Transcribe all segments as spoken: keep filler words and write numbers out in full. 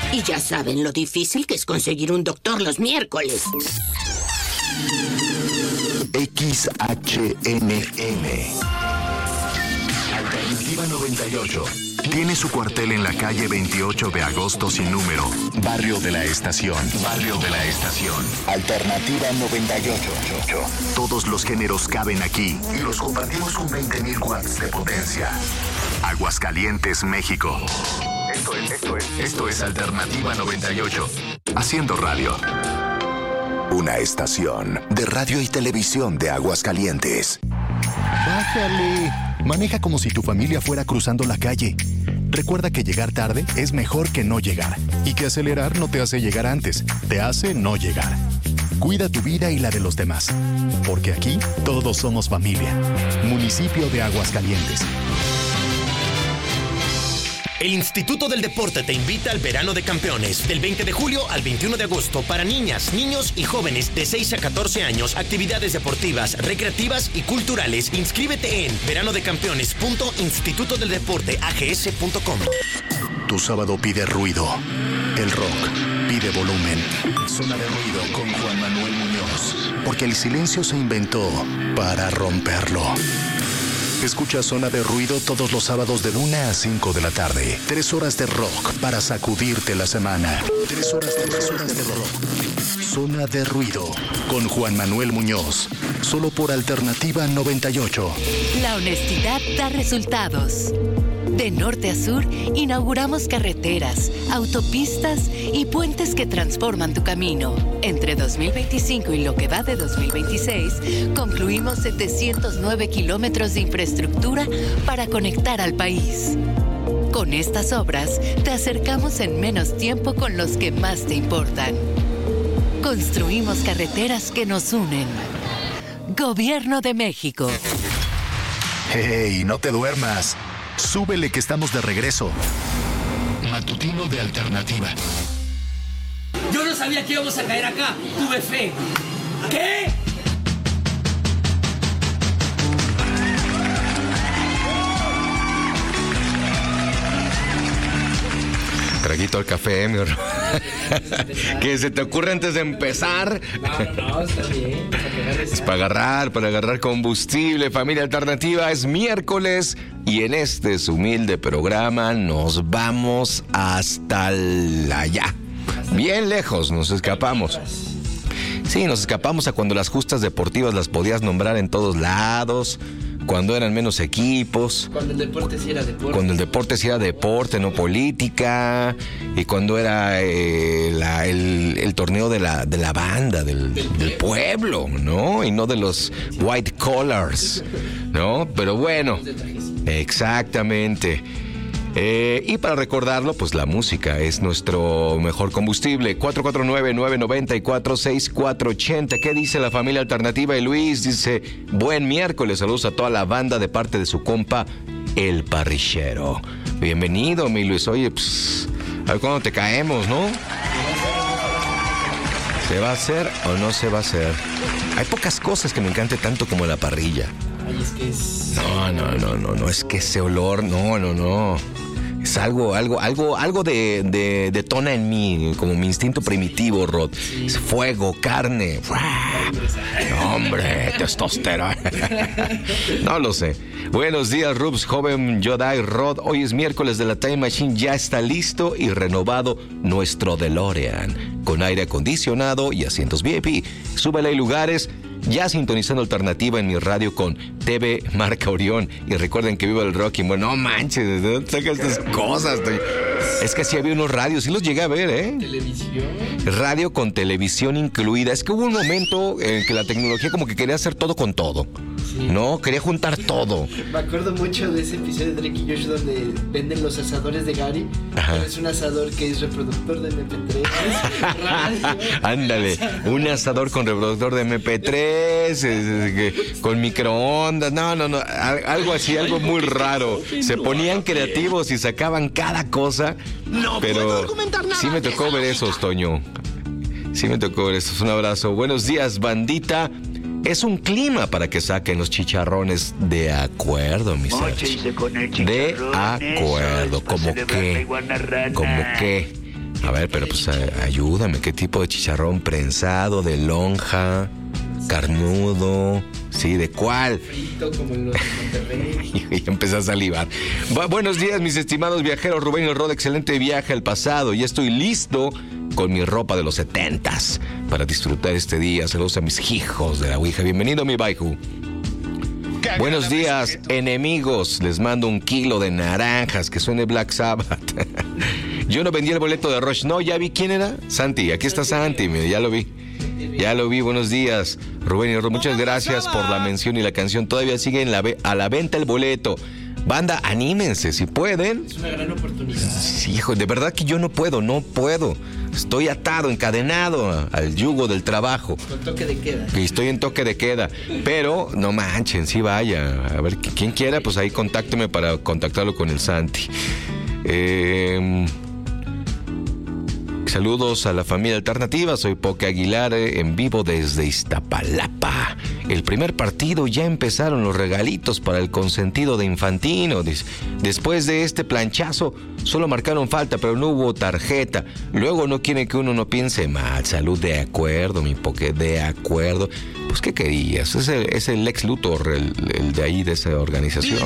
Y ya saben lo difícil que es conseguir un doctor los miércoles. X H N N Alternativa noventa y ocho. Tiene su cuartel en la calle veintiocho de agosto sin número. Barrio de la Estación. Barrio de la Estación. Alternativa noventa y ocho. Todos los géneros caben aquí y los compartimos con veinte mil watts de potencia. Aguascalientes, México. Esto es, esto es, esto es Alternativa noventa y ocho. Haciendo radio. Una estación de radio y televisión de Aguascalientes. Bájale. Maneja como si tu familia fuera cruzando la calle. Recuerda que llegar tarde es mejor que no llegar. Y que acelerar no te hace llegar antes, te hace no llegar. Cuida tu vida y la de los demás. Porque aquí todos somos familia. Municipio de Aguascalientes. El Instituto del Deporte te invita al Verano de Campeones, del veinte de julio al veintiuno de agosto, para niñas, niños y jóvenes de seis a catorce años, actividades deportivas, recreativas y culturales. Inscríbete en verano de campeones punto instituto del deporte a g s punto com. Tu sábado pide ruido. El rock pide volumen. Zona de ruido con Juan Manuel Muñoz. Porque el silencio se inventó para romperlo. Escucha Zona de Ruido todos los sábados de una a cinco de la tarde. Tres horas de rock para sacudirte la semana. Tres horas de, tres horas de rock. Zona de Ruido con Juan Manuel Muñoz. Solo por Alternativa noventa y ocho. La honestidad da resultados. De norte a sur, inauguramos carreteras, autopistas y puentes que transforman tu camino. Entre dos mil veinticinco y lo que va de dos mil veintiséis, concluimos setecientos nueve kilómetros de infraestructura para conectar al país. Con estas obras, te acercamos en menos tiempo con los que más te importan. Construimos carreteras que nos unen. Gobierno de México. ¡Hey, no te duermas! Súbele que estamos de regreso. Matutino de Alternativa. Yo no sabía que íbamos a caer acá. Tuve fe. ¿Qué? Traguito al café, mi hermano. ¿Qué se te ocurre antes de empezar? No, no, no, está bien. Es para agarrar, para agarrar combustible. Familia Alternativa, es miércoles y en este su humilde programa nos vamos hasta allá. Bien lejos nos escapamos. Sí, nos escapamos a cuando las justas deportivas las podías nombrar en todos lados. Cuando eran menos equipos. Cuando el deporte sí era deporte. Cuando el deporte sí era deporte, no política. Y cuando era eh, la, el, el torneo de la, de la banda, del, del, del pueblo, ¿no? Y no de los white collars, ¿no? Pero bueno, exactamente. Eh, y para recordarlo, pues la música es nuestro mejor combustible. cuatro cuatro nueve, nueve nueve cuatro, seis cuatro ocho cero. ¿Qué dice la familia Alternativa? Y Luis dice, buen miércoles, saludos a toda la banda de parte de su compa, El Parrillero. Bienvenido, mi Luis. Oye, pues, a ver cuándo te caemos, ¿no? ¿Se va a hacer o no se va a hacer? Hay pocas cosas que me encante tanto como la parrilla. Ay, es que es... No, no, no, no, no, es que ese olor, no, no, no. Es algo, algo, algo, algo de, de, detona en mí, como mi instinto primitivo, Rod. Sí. Es fuego, carne. No, hombre, testosterona. No lo sé. Buenos días, Rubs, joven Yodai, Rod. Hoy es miércoles de la Time Machine. Ya está listo y renovado nuestro DeLorean. Con aire acondicionado y asientos V I P. Súbele, hay lugares. Ya sintonizando Alternativa en mi radio con T V Marca Orión. Y recuerden que viva el rock. Y bueno, no manches, ¿de dónde sacas estas cosas? Es que sí había unos radios, sí los llegué a ver, ¿eh? ¿Televisión? Radio con televisión incluida. Es que hubo un momento en que la tecnología como que quería hacer todo con todo. Sí. No, quería juntar todo. Me acuerdo mucho de ese episodio de Drake y Josh donde venden los asadores de Gary. Pero es un asador que es reproductor de eme pe tres. Radio. Ándale, un asador con reproductor de eme pe tres, con microondas. No, no, no, algo así, algo muy raro. Se ponían creativos y sacaban cada cosa. No pero puedo argumentar nada. Sí me tocó ver esos, Toño. Sí me tocó ver esos. Un abrazo. Buenos días, bandita. Es un clima para que saquen los chicharrones. De acuerdo, mis amigos. De acuerdo. ¿Cómo qué? ¿Cómo qué? A ver, pero pues a- ayúdame. ¿Qué tipo de chicharrón? ¿Prensado, de lonja, carnudo? Sí, ¿de cuál? Frito como los de Monterrey. Y empecé a salivar. Bu- buenos días, mis estimados viajeros. Rubén y Rod, excelente viaje al pasado. Ya estoy listo con mi ropa de los setentas para disfrutar este día. Saludos a mis hijos de la Ouija. Bienvenido, mi Baihu. Buenos días, enemigos. Les mando un kilo de naranjas. Que suene Black Sabbath. Yo no vendí el boleto de Rush. No, ya vi quién era. Santi, aquí está Santi. Mira, ya lo vi. Ya lo vi, buenos días. Rubén y Rod, muchas gracias por la mención y la canción. Todavía sigue en la ve- a la venta el boleto. Banda, anímense, si pueden. Es una gran oportunidad. Sí, hijo, de verdad que yo no puedo, no puedo. Estoy atado, encadenado a- al yugo del trabajo. Con toque de queda. Y estoy en toque de queda. Pero no manchen, sí vaya. A ver, quien quiera, pues ahí contácteme para contactarlo con el Santi. Eh, saludos a la familia alternativa. Soy Poque Aguilar, eh, en vivo desde Iztapalapa. El primer partido ya empezaron los regalitos para el consentido de Infantino. Des- Después de este planchazo, solo marcaron falta, pero no hubo tarjeta. Luego no quieren que uno no piense mal. Salud, de acuerdo, mi Poque, de acuerdo. Pues, ¿qué querías? Es el, es el Lex Luthor, el, el de ahí, de esa organización.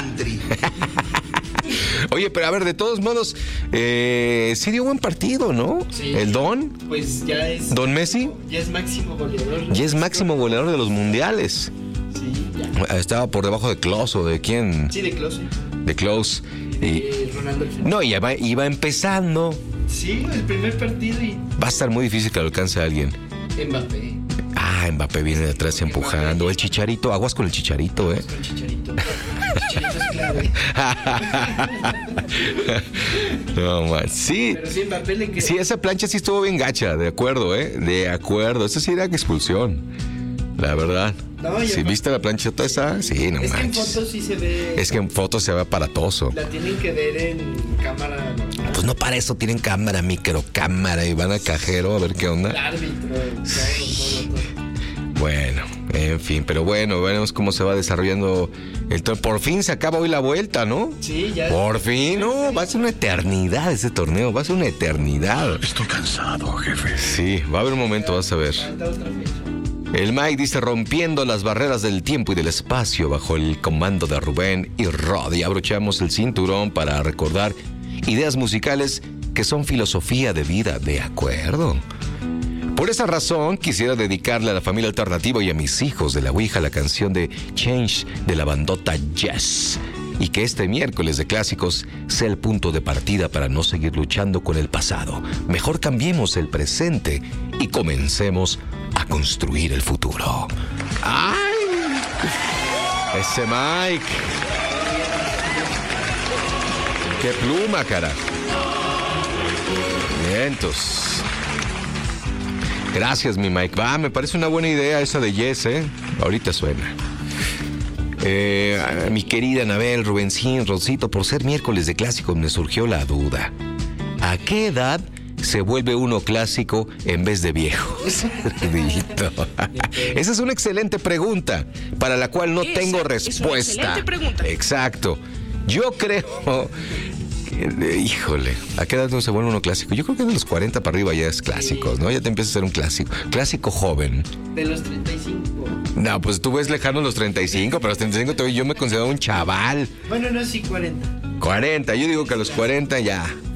Oye, pero a ver, de todos modos, eh, sí dio buen partido, ¿no? Sí. El Don, Pues ya es. Don Messi, Ya es máximo goleador. ya es máximo goleador de los mundiales. Sí, ya. Estaba por debajo de Klose o de quién, Sí, de Klose. de Klose. Y, De Ronaldo. el Fenómeno. no, y iba, iba empezando. Sí, el primer partido y Va a estar muy difícil que lo alcance a alguien. Mbappé. Ah, Mbappé viene de atrás empujando. El Chicharito, aguas con el Chicharito, ¿eh? Con Chicharito. Chicharito es clave. No, man. Sí. Pero sí, Mbappé le queda. Sí, esa plancha sí estuvo bien gacha, de acuerdo, ¿eh? De acuerdo. Eso sí era expulsión. La verdad. No, y si aparte- viste la planchota esa, sí, no Es que en manches. fotos sí se ve. Es que en fotos se ve aparatoso. La tienen que ver en cámara normal. Pues no para eso tienen cámara, microcámara y van al cajero a ver qué El onda. árbitro, todo, todo, todo. Bueno, en fin, pero bueno, veremos cómo se va desarrollando el torneo. Por fin se acaba hoy la vuelta, ¿no? Sí, ya. Por fin, no, va a ser una eternidad ese torneo, va a ser una eternidad. Estoy cansado, jefe. Sí, va a haber un momento, vas a ver. Falta otra fecha. El Mike dice, rompiendo las barreras del tiempo y del espacio bajo el comando de Rubén y Rod. Y abrochamos el cinturón para recordar ideas musicales que son filosofía de vida, ¿de acuerdo? Por esa razón, quisiera dedicarle a la familia alternativa y a mis hijos de la Ouija la canción de Change de la bandota Yes. Y que este miércoles de clásicos sea el punto de partida para no seguir luchando con el pasado. Mejor cambiemos el presente y comencemos a construir el futuro. ¡Ay! Ese Mike. ¡Qué pluma, cara! Vientos. Gracias, mi Mike. Va, me parece una buena idea esa de Yes, ¿eh? Ahorita suena. Eh, a mi querida Anabel, Rubencín, Rosito, por ser miércoles de clásicos me surgió la duda. ¿A qué edad se vuelve uno clásico en vez de viejo? Cerdito. Esa es una excelente pregunta para la cual no Esa tengo es una respuesta. excelente pregunta. Exacto. Yo creo... que, híjole, ¿a qué edad no se vuelve uno clásico? Yo creo que de los cuarenta para arriba ya es clásico, ¿no? Ya te empieza a ser un clásico. Clásico joven. De los treinta y cinco. No, pues tú ves lejano los treinta y cinco, pero a los treinta y cinco todavía yo me considero un chaval. Bueno, no, sí, cuarenta. cuarenta, yo digo que a los cuarenta ya,